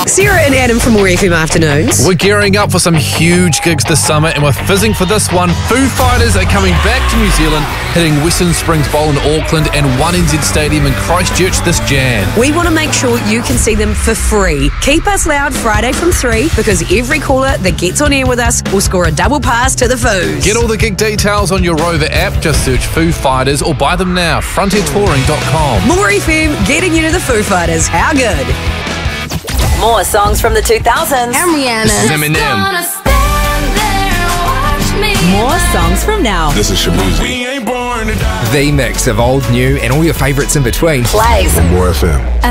Sarah and Adam from More FM Afternoons. We're gearing up for some huge gigs this summer and we're fizzing for this one. Foo Fighters are coming back to New Zealand, hitting Western Springs Bowl in Auckland and 1NZ Stadium in Christchurch this Jan. We want to make sure you can see them for free. Keep us loud Friday from 3 because every caller that gets on air with us will score a double pass to the Foos. Get all the gig details on your Rover app. Just search Foo Fighters or buy them now. FrontierTouring.com. More FM, getting you to the Foo Fighters. How good? More songs from the 2000s. I'm Rihanna. This is Eminem. More songs from now. This is Shabuzi. The mix of old, new, and all your favourites in between. Plays. More FM.